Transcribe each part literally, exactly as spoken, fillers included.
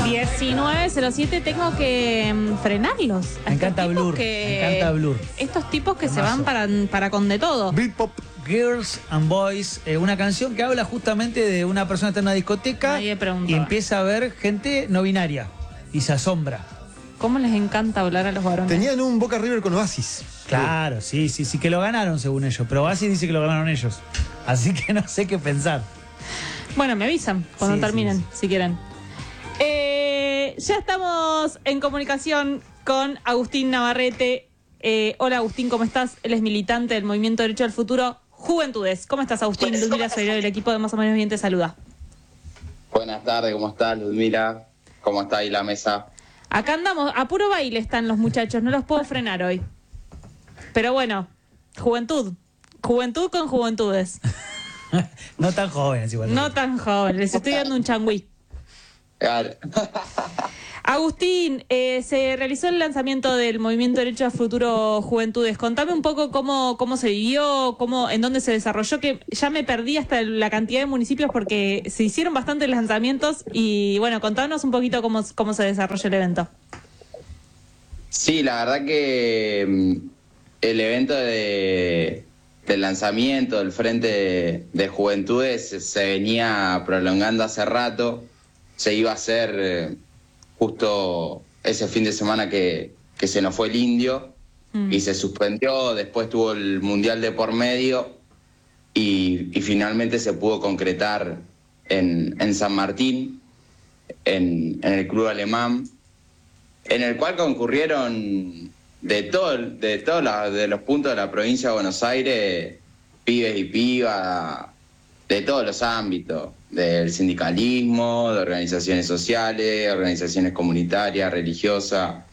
diecinueve cero siete, tengo que mm, frenarlos. A Me estos encanta tipos Blur, que- me encanta Blur. Estos tipos que se Temazo. van para, para con de todo. Britpop. Girls and Boys, eh, una canción que habla justamente de una persona que está en una discoteca Nadie preguntaba. y empieza a ver gente no binaria y se asombra. ¿Cómo les encanta hablar a los varones? Tenían un Boca River con Oasis. Claro, sí, sí, sí, que lo ganaron según ellos, pero Oasis dice que lo ganaron ellos. Así que no sé qué pensar. Bueno, me avisan cuando Sí, terminen, sí, si quieren. Eh, ya estamos en comunicación con Agustín Navarrete. Eh, hola Agustín, ¿cómo estás? Él es militante del Movimiento Derecho al Futuro Juventudes. ¿Cómo estás, Agustín? Ludmila Soirero del equipo de Más o Menos Bien te saluda. Buenas tardes, ¿cómo estás, Ludmila? ¿Cómo está ahí la mesa? Acá andamos, a puro baile están los muchachos, no los puedo frenar hoy. Pero bueno, juventud. Juventud con juventudes. No tan jóvenes igual. No tan jóvenes, les estoy dando un changüí. Claro. Agustín, eh, se realizó el lanzamiento del Movimiento Derecho a Futuro Juventudes. Contame un poco cómo, cómo se vivió, cómo, en dónde se desarrolló, que ya me perdí hasta la cantidad de municipios porque se hicieron bastantes lanzamientos y bueno, contanos un poquito cómo, cómo se desarrolló el evento. Sí, la verdad que mm, el evento de, del lanzamiento del Frente de, de Juventudes se, se venía prolongando hace rato. Se iba a hacer eh, justo ese fin de semana que, que se nos fue el indio mm. y se suspendió. Después tuvo el Mundial de por medio y, y finalmente se pudo concretar en, en San Martín, en, en el Club Alemán, en el cual concurrieron de todo, de todos la, de los puntos de la provincia de Buenos Aires, pibes y pibas, de todos los ámbitos, del sindicalismo, de organizaciones sociales, organizaciones comunitarias, religiosas,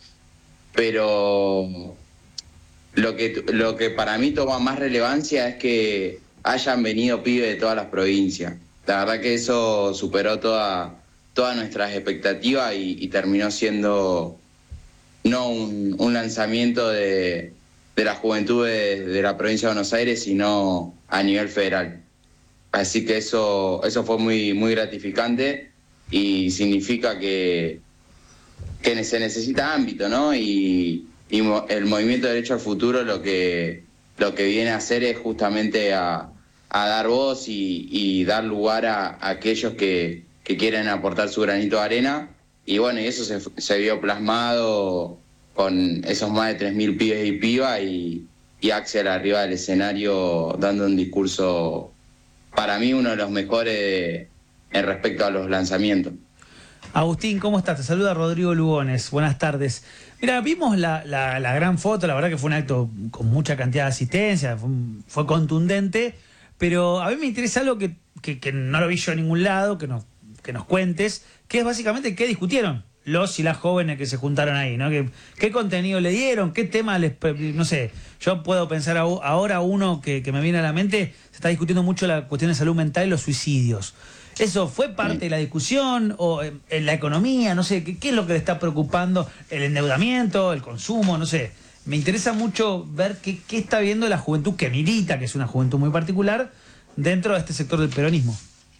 pero lo que, lo que para mí toma más relevancia es que hayan venido pibes de todas las provincias. La verdad que eso superó toda, todas nuestras expectativas y, y terminó siendo no un, un lanzamiento de, de la juventud de, de la provincia de Buenos Aires, sino a nivel federal. Así que eso, eso fue muy, muy gratificante y significa que, que se necesita ámbito, ¿no? Y, y el Movimiento de Derecho al Futuro lo que, lo que viene a hacer es justamente a, a dar voz y, y dar lugar a, a aquellos que, que quieren aportar su granito de arena. Y bueno, y eso se, se vio plasmado con esos más de tres mil pibes y pibas y, y Axel arriba del escenario dando un discurso, para mí, uno de los mejores en respecto a los lanzamientos. Agustín, ¿cómo estás? Te saluda Rodrigo Lugones. Buenas tardes. Mira, vimos la, la, la gran foto, la verdad que fue un acto con mucha cantidad de asistencia, fue, fue contundente, pero a mí me interesa algo que, que, que no lo vi yo en ningún lado, que nos, que nos cuentes, que es básicamente qué discutieron los y las jóvenes que se juntaron ahí, ¿no? ¿Qué, qué contenido le dieron? ¿Qué tema les... no sé, yo puedo pensar a, ahora uno que, que me viene a la mente, se está discutiendo mucho la cuestión de salud mental y los suicidios. ¿Eso fue parte de la discusión o en, en la economía? No sé, ¿qué, ¿qué es lo que le está preocupando? ¿El endeudamiento, el consumo? No sé. Me interesa mucho ver qué, qué está viendo la juventud que milita, que es una juventud muy particular, dentro de este sector del peronismo.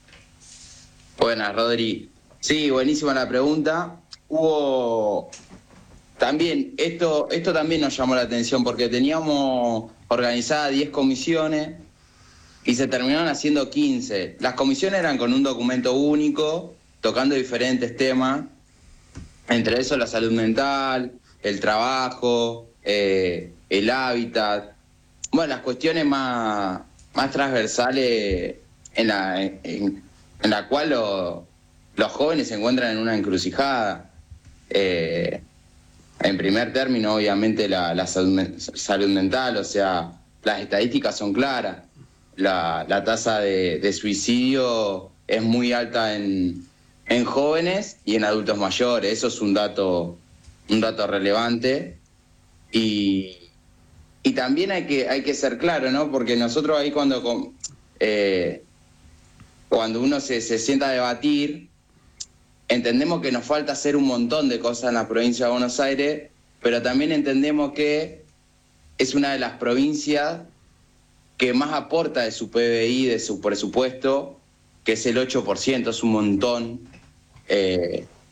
Buenas, Rodri. Sí, buenísima la pregunta. Hubo también, esto, esto también nos llamó la atención porque teníamos organizadas diez comisiones y se terminaron haciendo quince. Las comisiones eran con un documento único, tocando diferentes temas, entre eso la salud mental, el trabajo, eh, el hábitat, bueno, las cuestiones más, más transversales en la, en, en la cual lo, los jóvenes se encuentran en una encrucijada. Eh, en primer término, obviamente, la, la salud, salud mental, o sea, las estadísticas son claras. La, la tasa de, de suicidio es muy alta en, en jóvenes y en adultos mayores. Eso es un dato, un dato relevante. Y, y también hay que, hay que ser claro, ¿no? Porque nosotros ahí cuando, eh, cuando uno se, se sienta a debatir, entendemos que nos falta hacer un montón de cosas en la provincia de Buenos Aires, pero también entendemos que es una de las provincias que más aporta de su P B I, de su presupuesto, que es el ocho por ciento, es un montón. Eh,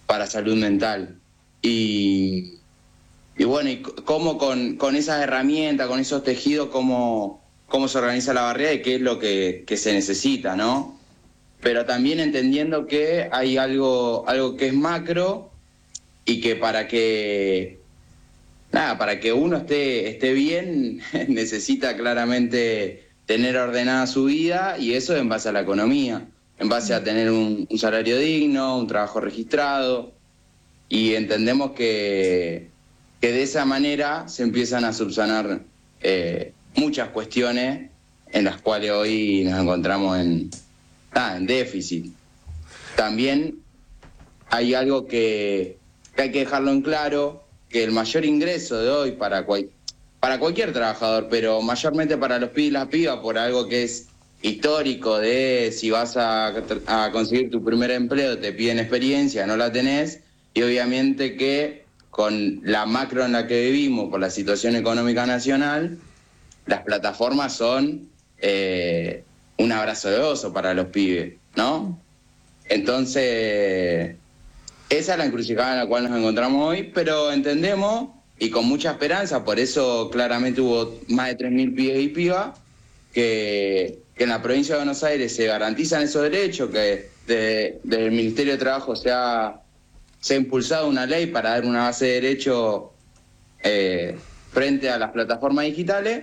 para salud mental. Y, y bueno, y cómo con, con esas herramientas, con esos tejidos, cómo, cómo se organiza la barriada y qué es lo que, que se necesita, ¿no? Pero también entendiendo que hay algo, algo que es macro y que para que, nada, para que uno esté, esté bien necesita claramente tener ordenada su vida, y eso en base a la economía, en base a tener un, un salario digno, un trabajo registrado, y entendemos que, que de esa manera se empiezan a subsanar eh, muchas cuestiones en las cuales hoy nos encontramos en... Ah, en déficit. También hay algo que, que hay que dejarlo en claro, que el mayor ingreso de hoy para, cual, para cualquier trabajador, pero mayormente para los pibes y las pibas, por algo que es histórico de si vas a, a conseguir tu primer empleo, te piden experiencia, no la tenés, y obviamente que con la macro en la que vivimos, por la situación económica nacional, las plataformas son... Eh, un abrazo de oso para los pibes, ¿no? Entonces, esa es la encrucijada en la cual nos encontramos hoy, pero entendemos, y con mucha esperanza, por eso claramente hubo más de tres mil pibes y pibas, que, que en la provincia de Buenos Aires se garantizan esos derechos, que de, desde el Ministerio de Trabajo se ha, se ha impulsado una ley para dar una base de derechos eh, frente a las plataformas digitales,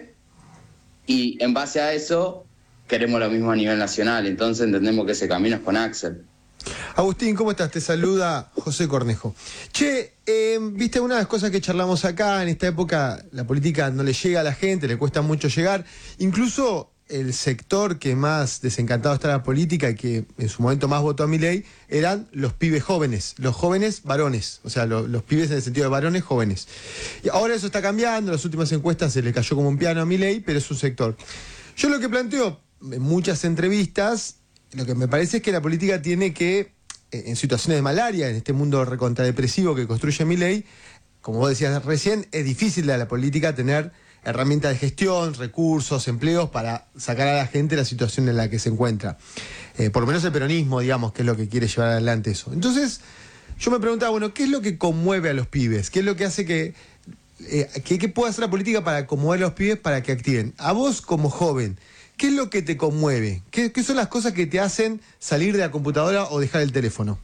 y en base a eso queremos lo mismo a nivel nacional. Entonces entendemos que ese camino es con Axel. Agustín, ¿cómo estás? Te saluda José Cornejo. Che, eh, viste, una de las cosas que charlamos acá, en esta época la política no le llega a la gente, le cuesta mucho llegar. Incluso el sector que más desencantado está en la política y que en su momento más votó a Milei eran los pibes jóvenes, los jóvenes varones, o sea, lo, los pibes en el sentido de varones jóvenes. Y ahora eso está cambiando, en las últimas encuestas se le cayó como un piano a Milei, pero es un sector. Yo lo que planteo en muchas entrevistas, lo que me parece es que la política tiene que, en situaciones de malaria, en este mundo recontradepresivo que construye Milei, como vos decías recién, es difícil de la política tener herramientas de gestión, recursos, empleos para sacar a la gente de la situación en la que se encuentra. Eh, por lo menos el peronismo, digamos, que es lo que quiere llevar adelante eso. Entonces, yo me preguntaba, bueno, ¿qué es lo que conmueve a los pibes? ¿Qué es lo que hace que... Eh, ¿qué, ¿Qué puede hacer la política para conmover a los pibes para que activen? A vos como joven, ¿qué es lo que te conmueve? ¿Qué, ¿Qué son las cosas que te hacen salir de la computadora o dejar el teléfono?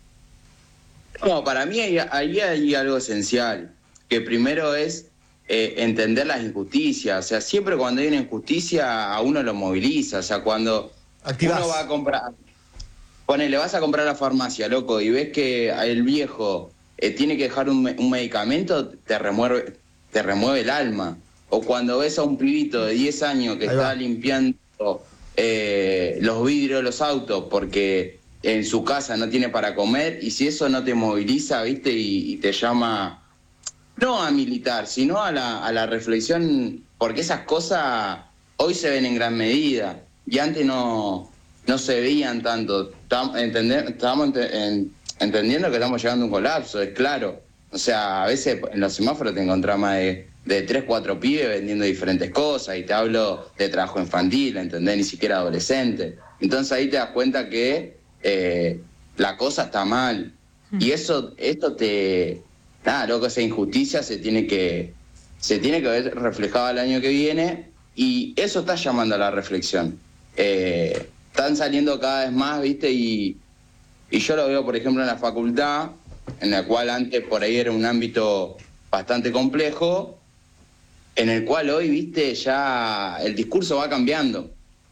No, para mí ahí, ahí hay algo esencial, que primero es eh, entender las injusticias. O sea, siempre cuando hay una injusticia a uno lo moviliza. O sea, cuando Activás. Uno va a comprar, ponele, vas a comprar a la farmacia, loco, y ves que el viejo eh, tiene que dejar un, un medicamento, te remueve, te remueve el alma. O cuando ves a un pibito de diez años que Ahí está va. limpiando eh, los vidrios de los autos porque en su casa no tiene para comer, y si eso no te moviliza, ¿viste? Y, y te llama, no a militar, sino a la, a la reflexión, porque esas cosas hoy se ven en gran medida, y antes no, no se veían tanto. Estábamos entendiendo que estamos llegando a un colapso, es claro. O sea, a veces en los semáforos te encontrás más de... de tres, cuatro pibes vendiendo diferentes cosas, y te hablo de trabajo infantil, ¿entendés? Ni siquiera adolescente. Entonces ahí te das cuenta que eh, la cosa está mal. Mm. Y eso, esto te... Nada, loco, esa injusticia se tiene que se tiene que ver reflejada el año que viene, y eso está llamando a la reflexión. Eh, están saliendo cada vez más, ¿viste? Y, y yo lo veo, por ejemplo, en la facultad, en la cual antes por ahí era un ámbito bastante complejo, en el cual hoy, viste, ya el discurso va cambiando.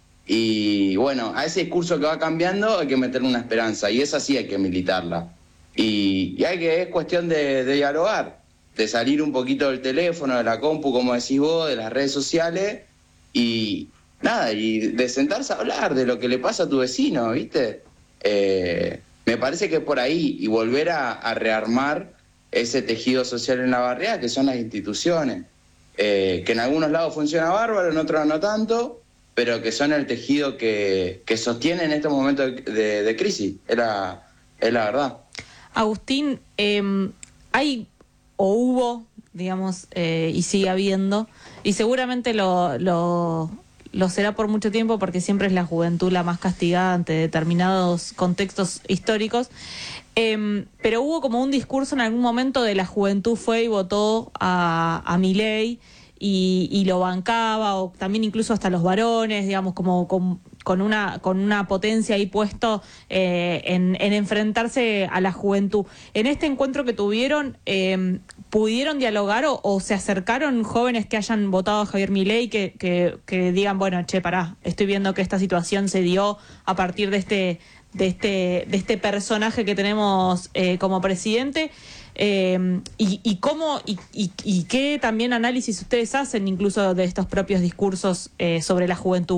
Y bueno, a ese discurso que va cambiando hay que meterle una esperanza, y esa sí hay que militarla. Y, y hay que, es cuestión de, de dialogar, de salir un poquito del teléfono, de la compu, como decís vos, de las redes sociales, y nada, y de sentarse a hablar de lo que le pasa a tu vecino, ¿viste? Eh, me parece que es por ahí, y volver a, a rearmar ese tejido social en la barriada, que son las instituciones. Eh, que en algunos lados funciona bárbaro, en otros no tanto, pero que son el tejido que, que sostiene en estos momentos de, de, de crisis, es la, es la verdad. Agustín, eh, hay o hubo, digamos, eh, y sigue habiendo, y seguramente lo, lo, lo será por mucho tiempo porque siempre es la juventud la más castigada ante determinados contextos históricos. Eh, pero hubo como un discurso en algún momento de la juventud fue y votó a, a Milei y, y lo bancaba, o también incluso hasta los varones, digamos, como con, con una con una potencia ahí puesto eh, en, en enfrentarse a la juventud. En este encuentro que tuvieron, eh, ¿pudieron dialogar o, o se acercaron jóvenes que hayan votado a Javier Milei que, que, que digan, bueno, che, pará, estoy viendo que esta situación se dio a partir de este de este de este personaje que tenemos eh, como presidente? Eh, y, y cómo y, y, y qué también análisis ustedes hacen incluso de estos propios discursos eh, sobre la juventud.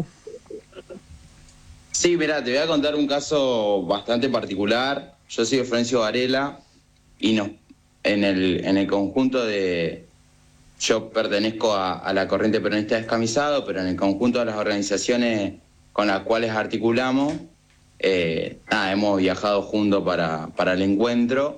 Sí, mira, te voy a contar un caso bastante particular. Yo soy de Florencio Varela y nos, en el en el conjunto de, yo pertenezco a, a la corriente peronista Descamisado, pero en el conjunto de las organizaciones con las cuales articulamos, eh, nada, hemos viajado juntos para, para el encuentro.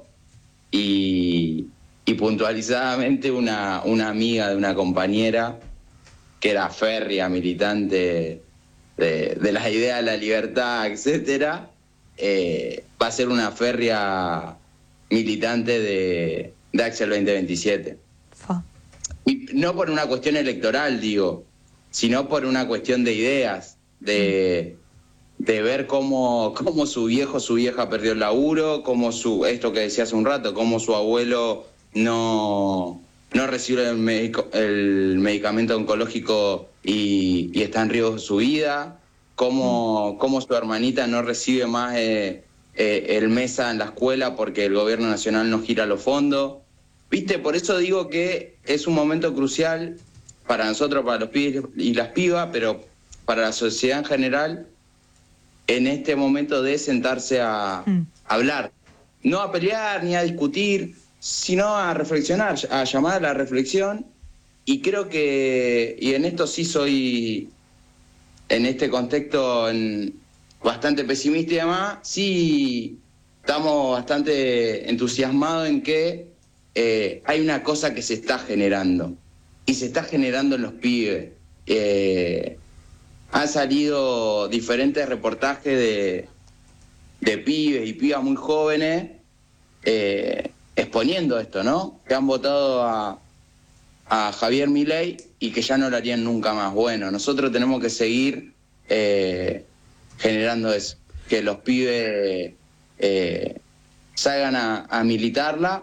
Y, y puntualizadamente una, una amiga de una compañera que era férrea, militante de, de las ideas de la libertad, etcétera, eh, va a ser una férrea militante de, de Axel veinte veintisiete. Fa. Y no por una cuestión electoral, digo, sino por una cuestión de ideas, de... de ver cómo, cómo su viejo, su vieja perdió el laburo, cómo su, esto que decía hace un rato, cómo su abuelo no, no recibe el, medico, el medicamento oncológico y, y está en riesgo su vida, cómo, cómo su hermanita no recibe más eh, eh, el MESA en la escuela porque el gobierno nacional no gira los fondos. ¿Viste? Por eso digo que es un momento crucial para nosotros, para los pibes y las pibas, pero para la sociedad en general, en este momento de sentarse a, mm. a hablar, no a pelear ni a discutir, sino a reflexionar, a llamar a la reflexión. Y creo que, y en esto sí soy, en este contexto en, bastante pesimista y demás, sí estamos bastante entusiasmados en que eh, hay una cosa que se está generando, y se está generando en los pibes. Eh, Han salido diferentes reportajes de, de pibes y pibas muy jóvenes eh, exponiendo esto, ¿no? Que han votado a, a Javier Milei y que ya no lo harían nunca más. Bueno, nosotros tenemos que seguir eh, generando eso, que los pibes eh, salgan a, a militarla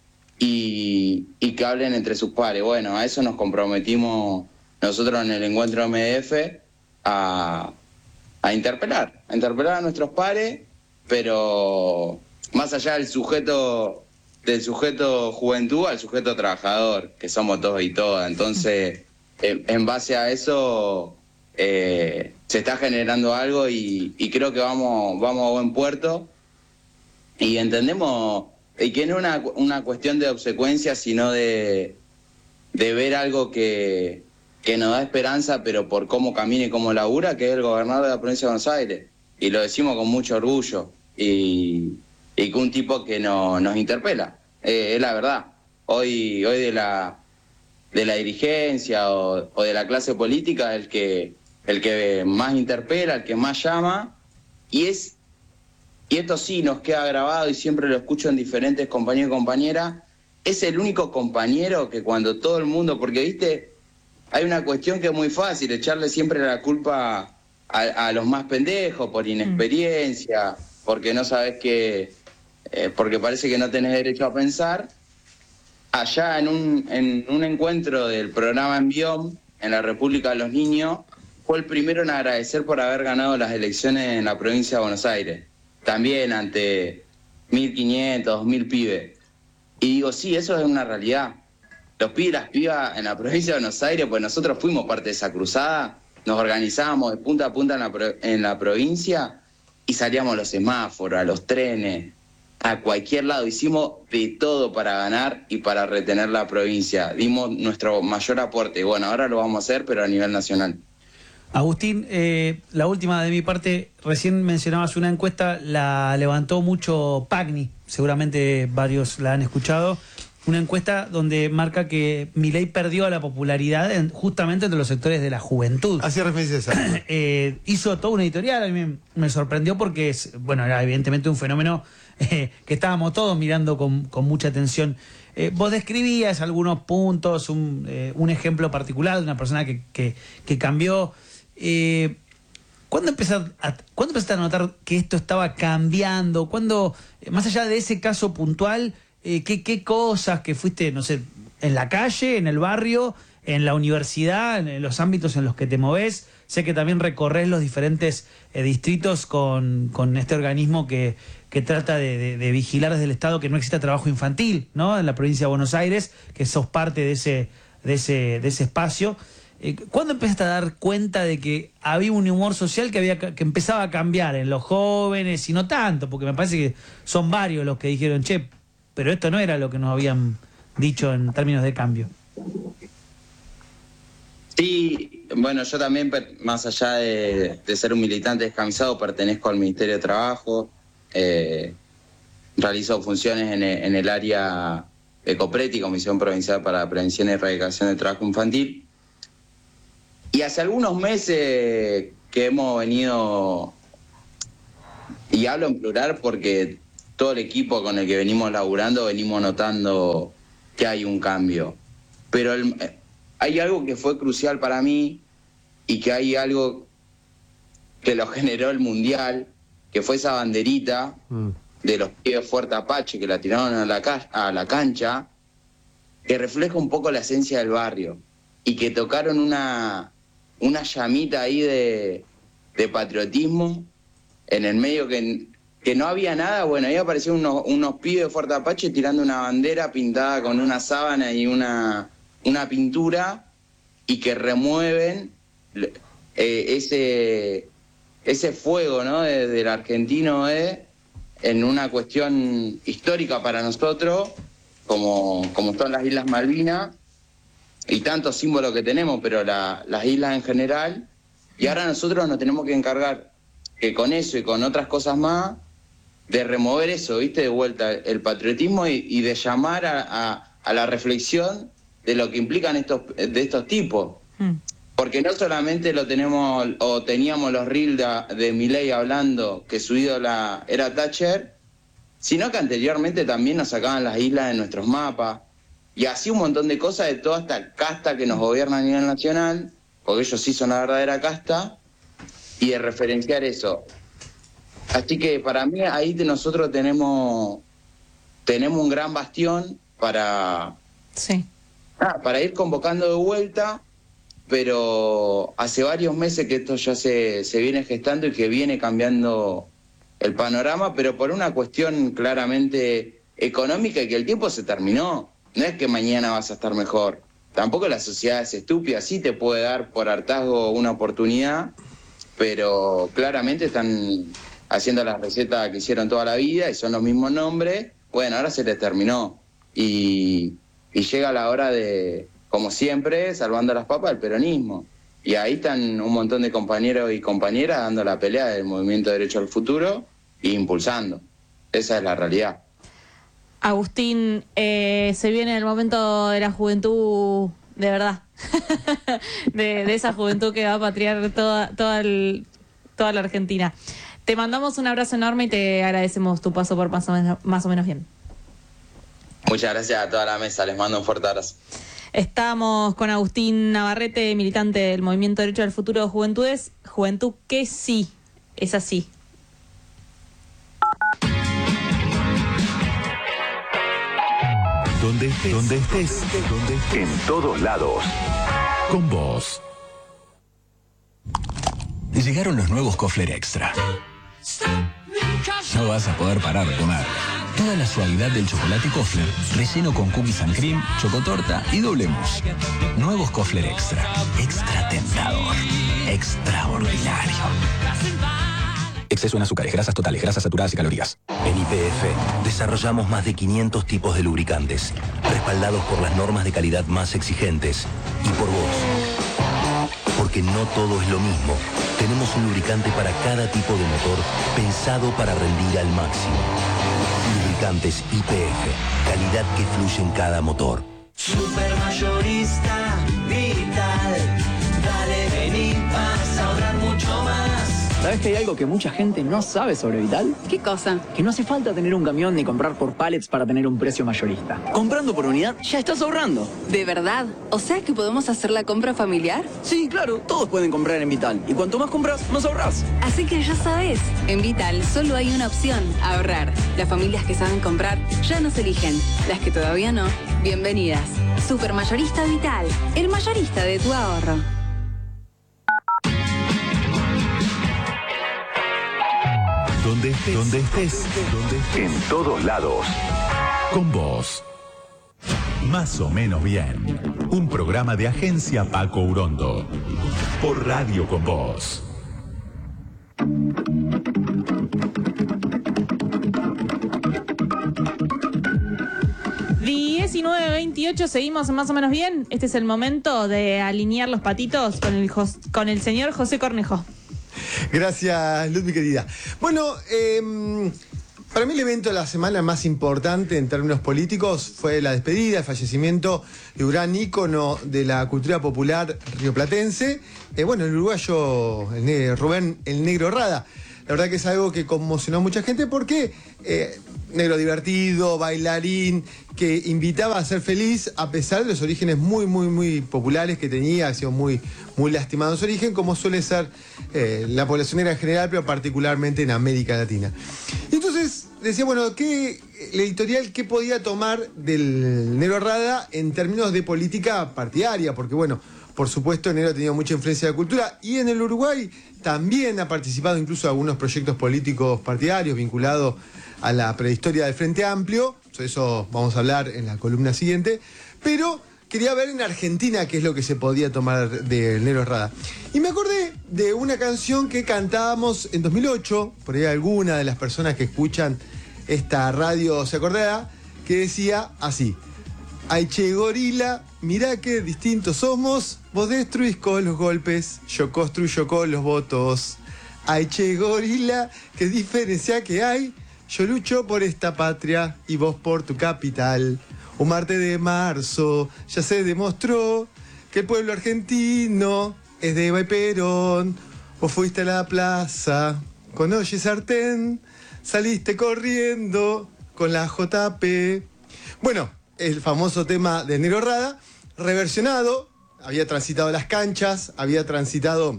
y, y que hablen entre sus pares. Bueno, a eso nos comprometimos nosotros en el encuentro M D F, A, a interpelar, a interpelar a nuestros pares, pero más allá del sujeto, del sujeto juventud al sujeto trabajador, que somos todos y todas. Entonces, en, en base a eso eh, se está generando algo y, y creo que vamos, vamos a buen puerto y entendemos, y que no es una, una cuestión de obsecuencia, sino de, de ver algo que que nos da esperanza, pero por cómo camina y cómo labura, que es el gobernador de la provincia de Buenos Aires. Y lo decimos con mucho orgullo. Y, y que un tipo que no, nos interpela. Eh, es la verdad. Hoy hoy de la de la dirigencia o, o de la clase política, el que el que más interpela, el que más llama. Y es y esto sí nos queda grabado y siempre lo escucho en diferentes compañeros y compañeras. Es el único compañero que cuando todo el mundo... Porque, viste... Hay una cuestión que es muy fácil, echarle siempre la culpa a, a los más pendejos por inexperiencia, porque no sabes qué, eh, porque parece que no tenés derecho a pensar. Allá en un, en un encuentro del programa Envión, en la República de los Niños, fue el primero en agradecer por haber ganado las elecciones en la provincia de Buenos Aires, también ante mil quinientos, dos mil pibes. Y digo, sí, eso es una realidad. Los pibes y las pibas en la provincia de Buenos Aires, pues nosotros fuimos parte de esa cruzada, nos organizábamos de punta a punta en la, pro, en la provincia y salíamos a los semáforos, a los trenes, a cualquier lado. Hicimos de todo para ganar y para retener la provincia. Dimos nuestro mayor aporte. Y bueno, ahora lo vamos a hacer, pero a nivel nacional. Agustín, eh, la última de mi parte, recién mencionabas una encuesta, la levantó mucho Pagni, seguramente varios la han escuchado, una encuesta donde marca que Milei perdió la popularidad en, justamente entre los sectores de la juventud. Hacía referencia a esa. eh, hizo toda una editorial, a mí me, me sorprendió porque es, bueno, era evidentemente un fenómeno eh, que estábamos todos mirando con, con mucha atención. Eh, vos describías algunos puntos, un, eh, un ejemplo particular de una persona que, que, que cambió. Eh, ¿Cuándo empezaste, a, ¿Cuándo empezaste a notar que esto estaba cambiando? ¿Cuándo, eh, más allá de ese caso puntual, eh, ¿qué, qué cosas que fuiste, no sé, en la calle, en el barrio, en la universidad, en los ámbitos en los que te movés? Sé que también recorres los diferentes eh, distritos con, con este organismo que, que trata de, de, de vigilar desde el Estado que no exista trabajo infantil, ¿no? En la provincia de Buenos Aires, que sos parte de ese, de ese, de ese espacio. Eh, ¿Cuándo empezaste a dar cuenta de que había un humor social que, había, que empezaba a cambiar en los jóvenes y no tanto? Porque me parece que son varios los que dijeron, che, pero esto no era lo que nos habían dicho en términos de cambio. Sí, bueno, yo también, más allá de, de ser un militante descamisado, pertenezco al Ministerio de Trabajo, eh, realizo funciones en el, en el área de COPRETI, Comisión Provincial para la Prevención y Erradicación del Trabajo Infantil. Y hace algunos meses que hemos venido, y hablo en plural porque todo el equipo con el que venimos laburando venimos notando que hay un cambio. Pero el, hay algo que fue crucial para mí y que hay algo que lo generó el Mundial, que fue esa banderita mm. de los pibes Fuerte Apache que la tiraron a la, ca- a la cancha, que refleja un poco la esencia del barrio y que tocaron una... una llamita ahí de, de patriotismo en el medio que, que no había nada. Bueno, ahí aparecieron unos, unos pibes de Fuerte Apache tirando una bandera pintada con una sábana y una, una pintura y que remueven eh, ese, ese fuego, ¿no? de, del argentino eh, en una cuestión histórica para nosotros, como, como son las Islas Malvinas, y tantos símbolos que tenemos, pero la, las islas en general, y ahora nosotros nos tenemos que encargar que con eso y con otras cosas más, de remover eso, ¿viste? De vuelta el patriotismo y, y de llamar a, a, a la reflexión de lo que implican estos, de estos tipos. Mm. Porque no solamente lo tenemos, o teníamos los reels de, de Milei hablando que su ídola era Thatcher, sino que anteriormente también nos sacaban las islas de nuestros mapas. Y así un montón de cosas de toda esta casta que nos gobierna a nivel nacional, porque ellos sí son la verdadera casta, y de referenciar eso. Así que para mí ahí de nosotros tenemos, tenemos un gran bastión para, sí. ah, para ir convocando de vuelta, pero hace varios meses que esto ya se, se viene gestando y que viene cambiando el panorama, pero por una cuestión claramente económica y que el tiempo se terminó. No es que mañana vas a estar mejor. Tampoco la sociedad es estúpida. Sí te puede dar por hartazgo una oportunidad, pero claramente están haciendo las recetas que hicieron toda la vida y son los mismos nombres. Bueno, ahora se les terminó. Y, y llega la hora de, como siempre, salvando las papas, el peronismo. Y ahí están un montón de compañeros y compañeras dando la pelea del Movimiento Derecho al Futuro e impulsando. Esa es la realidad. Agustín, eh, se viene el momento de la juventud de verdad, de, de esa juventud que va a patriar toda, toda, el, toda la Argentina. Te mandamos un abrazo enorme y te agradecemos tu paso por más o menos, más o menos bien. Muchas gracias a toda la mesa, les mando un fuerte abrazo. Estamos con Agustín Navarrete, militante del Movimiento Derecho al Futuro de Juventudes, juventud que sí, es así. Donde estés, donde estés, donde estés, en todos lados. Con vos. Llegaron los nuevos Kofler Extra. No vas a poder parar de comer. Toda la suavidad del chocolate Kofler, relleno con cookies and cream, chocotorta y doble mousse. Nuevos Kofler Extra. Extra tentador. Extraordinario. Exceso en azúcares, grasas totales, grasas saturadas y calorías. En Y P F desarrollamos más de quinientos tipos de lubricantes, respaldados por las normas de calidad más exigentes y por vos. Porque no todo es lo mismo. Tenemos un lubricante para cada tipo de motor pensado para rendir al máximo. Lubricantes Y P F. Calidad que fluye en cada motor. Supermayorista Vital. Dale, vení, vas a ahorrar mucho más. ¿Sabes que hay algo que mucha gente no sabe sobre Vital? ¿Qué cosa? Que no hace falta tener un camión ni comprar por pallets para tener un precio mayorista. Comprando por unidad ya estás ahorrando. ¿De verdad? ¿O sea que podemos hacer la compra familiar? Sí, claro, todos pueden comprar en Vital. Y cuanto más compras, más ahorrás. Así que ya sabes, en Vital solo hay una opción, ahorrar. Las familias que saben comprar ya nos eligen. Las que todavía no, bienvenidas. Supermayorista Vital, el mayorista de tu ahorro. Donde estés, donde estés, donde estés, en todos lados. Con vos. Más o menos bien. Un programa de Agencia Paco Urondo. Por Radio Con Vos. diecinueve veintiocho, seguimos Más o menos bien. Este es el momento de alinear los patitos con el, con el señor José Cornejo. Gracias, Luz, mi querida. Bueno, eh, para mí el evento de la semana más importante en términos políticos fue la despedida, el fallecimiento de un gran ícono de la cultura popular rioplatense, eh, bueno, el uruguayo el negro, Rubén el Negro Rada. La verdad que es algo que conmocionó a mucha gente porque eh, negro divertido, bailarín, que invitaba a ser feliz a pesar de los orígenes muy, muy, muy populares que tenía, ha sido muy, muy lastimado en su origen, como suele ser eh, la población negra en general, pero particularmente en América Latina. Y entonces decía, bueno, ¿qué, el editorial qué podía tomar del Negro Rada en términos de política partidaria? Porque bueno, por supuesto, el negro ha tenido mucha influencia de la cultura y en el Uruguay también ha participado incluso en algunos proyectos políticos partidarios vinculados a la prehistoria del Frente Amplio. Sobre eso vamos a hablar en la columna siguiente. Pero quería ver en Argentina qué es lo que se podía tomar del Negro Rada. Y me acordé de una canción que cantábamos en dos mil ocho, por ahí alguna de las personas que escuchan esta radio se acordará, que decía así: ay, che, gorila, mirá qué distintos somos. Vos destruís con los golpes, yo construyo con los votos. Ay, che, gorila, qué diferencia que hay. Yo lucho por esta patria y vos por tu capital. Un martes de marzo ya se demostró que el pueblo argentino es de Eva y Perón. Vos fuiste a la plaza con olla y sartén, saliste corriendo con la J P. Bueno, el famoso tema de Negro Rada, reversionado, había transitado las canchas, había transitado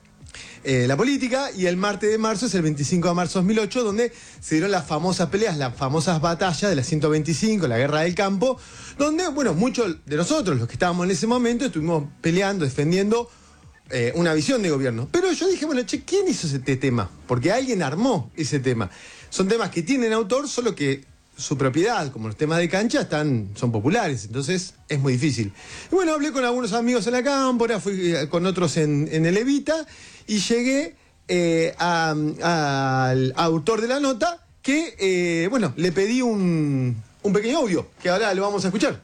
eh, la política, y el martes de marzo es el veinticinco de marzo de dos mil ocho, donde se dieron las famosas peleas, las famosas batallas de la ciento veinticinco, la guerra del campo, donde, bueno, muchos de nosotros, los que estábamos en ese momento, estuvimos peleando, defendiendo eh, una visión de gobierno. Pero yo dije, bueno, che, ¿quién hizo ese tema? Porque alguien armó ese tema. Son temas que tienen autor, solo que su propiedad, como los temas de cancha, están, son populares, entonces es muy difícil. Y bueno, hablé con algunos amigos en la Cámpora, fui con otros en, en el Evita, y llegué eh, a, a, al autor de la nota, que, eh, bueno, le pedí un, un pequeño audio, que ahora lo vamos a escuchar.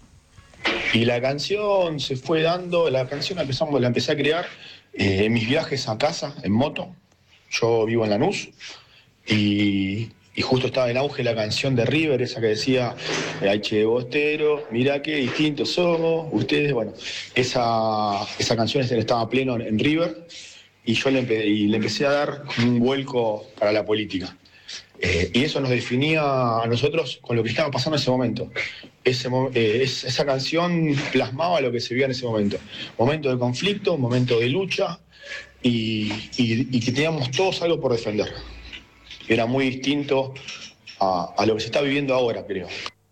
Y la canción se fue dando, la canción la, empezamos, la empecé a crear eh, en mis viajes a casa, en moto. Yo vivo en Lanús, y... Y justo estaba en auge la canción de River, esa que decía, ay, che, bostero, mirá qué distintos somos, ustedes, bueno, esa, esa canción estaba pleno en River, y yo le, empe y le empecé a dar un vuelco para la política. Eh, y eso nos definía a nosotros con lo que estaba pasando en ese momento. Ese, eh, es, esa canción plasmaba lo que se vivía en ese momento. Momento de conflicto, momento de lucha, y, y, y que teníamos todos algo por defender. Era muy distinto a, a lo que se está viviendo ahora, creo.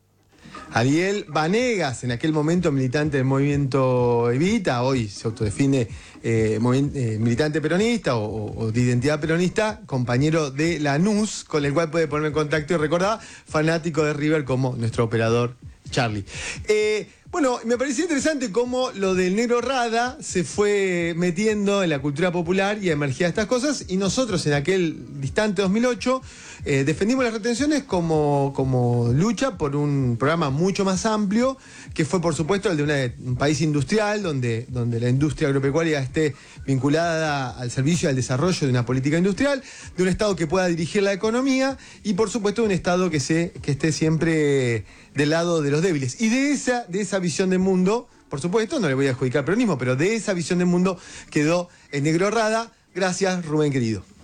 Ariel Vanegas, en aquel momento militante del movimiento Evita, hoy se autodefine eh, eh, militante peronista o, o, o de identidad peronista, compañero de Lanús, con el cual puede ponerme en contacto, y recordaba, fanático de River como nuestro operador Charlie. Eh, Bueno, me pareció interesante cómo lo del negro Rada se fue metiendo en la cultura popular y emergía estas cosas, y nosotros en aquel distante dos mil ocho eh, defendimos las retenciones como, como lucha por un programa mucho más amplio, que fue por supuesto el de una, un país industrial, donde, donde la industria agropecuaria esté vinculada al servicio y al desarrollo de una política industrial, de un Estado que pueda dirigir la economía y por supuesto de un Estado que, se, que esté siempre del lado de los débiles. Y de esa, de esa visión del mundo, por supuesto, no le voy a adjudicar peronismo, pero de esa visión del mundo quedó el negro Rada. Gracias, Rubén querido.